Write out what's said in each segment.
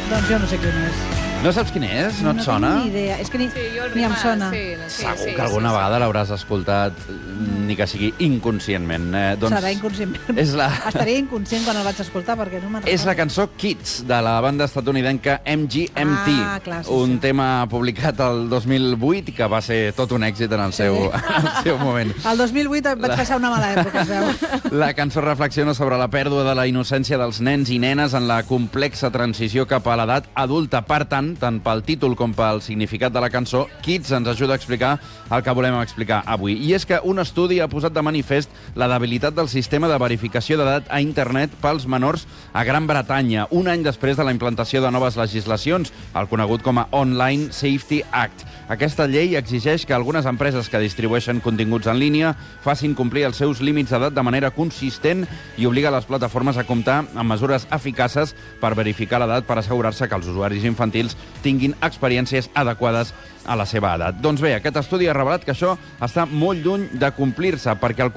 Doncs jo no sé quin és. No saps quin és? No et sona? No tinc ni idea. És que ni em sona. Segur que alguna vegada l'hauràs escoltat, ni que sigui inconscientment. Serà inconscientment. Estaria inconscient quan el vaig escoltar, perquè no me'n recordo. És la cançó Kids, de la banda estatunidenca MGMT. Clar, un tema publicat el 2008 que va ser tot un èxit en el seu moment. El 2008 vaig passar una mala època, es veu. La cançó reflexiona sobre la pèrdua de la innocència dels nens i nenes en la complexa transició cap a l'edat adulta. Per tant pel títol com pel significat de la cançó, Kids ens ajuda a explicar el que volem explicar avui. I és que un estudi ha posat de manifest la debilitat del sistema de verificació d'edat a internet pels menors a Gran Bretanya, un any després de la implantació de noves legislacions, el conegut com a Online Safety Act. Aquesta llei exigeix que algunes empreses que distribueixen continguts en línia facin complir els seus límits d'edat de manera consistent i obliga les plataformes a comptar amb mesures eficaces per verificar l'edat per assegurar-se que els usuaris infantils tinguin experiències adequades a la seva edat. Doncs bé, aquest estudi ha revelat que això està molt lluny de complir-se, perquè el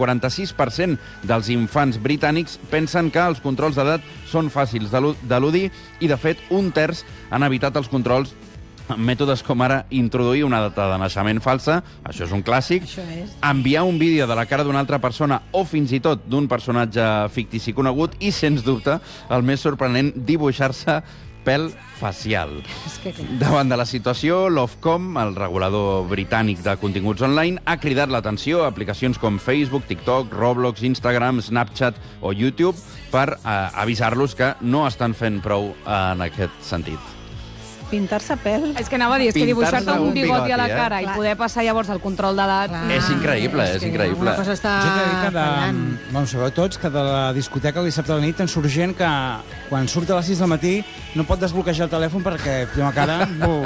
46% dels infants britànics pensen que els controls d'edat són fàcils d'eludir i, de fet, un terç han evitat els controls amb mètodes com ara introduir una data de naixement falsa, això és un clàssic, enviar un vídeo de la cara d'una altra persona o fins i tot d'un personatge fictici conegut i, sens dubte, el més sorprenent, dibuixar-se pèl facial. Davant de la situació, l'Ofcom, el regulador britànic de continguts online, ha cridat l'atenció a aplicacions com Facebook, TikTok, Roblox, Instagram, Snapchat o YouTube per avisar-los que no estan fent prou en aquest sentit. Pintar-se pèl? És que anava a dir, és que dibuixar-te un bigoti a la cara i poder passar llavors el control d'edat... És increïble, és increïble. Una cosa està fallant. Sabeu tots que de la discoteca el dissabte a la nit en surt gent que quan surt a les 6 del matí no pot desbloquejar el telèfon perquè té una cara...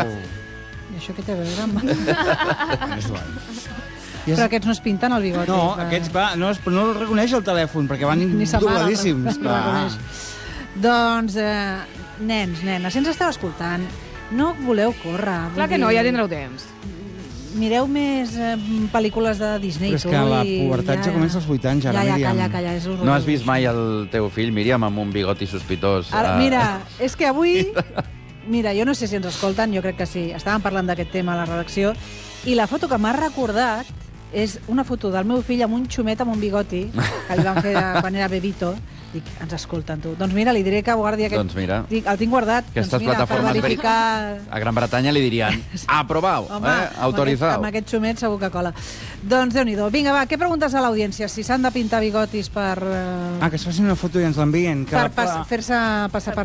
I això què té a veure amb... Però aquests no es pinten el bigoti. No, aquests no el reconeix el telèfon perquè van dobladíssims. Doncs, nens, nenes, si ens esteu escoltant, no voleu córrer. Clar que no, ja tindreu temps. Mireu més pel·lícules de Disney. Però és que la pubertat ja comença als 8 anys, ara, Míriam. Calla, és horrorós. No has vist mai el teu fill, Míriam, amb un bigoti sospitós? Mira, és que avui... Mira, jo no sé si ens escolten, jo crec que sí. Estàvem parlant d'aquest tema a la redacció i la foto que m'ha recordat és una foto del meu fill amb un xumet amb un bigoti que li van fer quan era bebito. Dic, ens escolten, tu. Doncs mira, li diré que guardi aquest... Doncs mira. El tinc guardat. Aquestes plataformes per verificar... A Gran Bretanya li dirien aprovat, autorizat. Amb aquest xumet segur que cola. Doncs Déu-n'hi-do. Vinga, va, què preguntes a l'audiència? Si s'han de pintar bigotis per... Que es facin una foto i ens l'envien. Per fer-se passar per